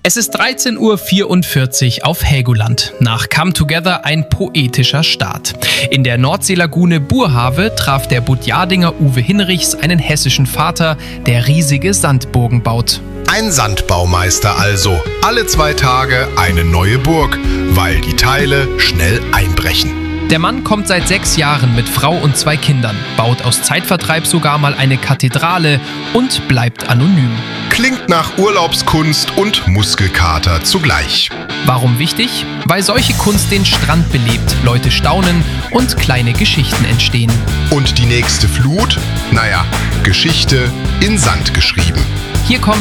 Es ist 13:44 Uhr auf Helgoland. Nach Come Together ein poetischer Start. In der Nordseelagune Burhave traf der Budjardinger Uwe Hinrichs einen hessischen Vater, der riesige Sandburgen baut. Ein Sandbaumeister also. Alle 2 Tage eine neue Burg, weil die Teile schnell einbrechen. Der Mann kommt seit 6 Jahren mit Frau und 2 Kindern, baut aus Zeitvertreib sogar mal eine Kathedrale und bleibt anonym. Klingt nach Urlaubskunst und Muskelkater zugleich. Warum wichtig? Weil solche Kunst den Strand belebt, Leute staunen und kleine Geschichten entstehen. Und die nächste Flut? Naja, Geschichte in Sand geschrieben. Hier kommen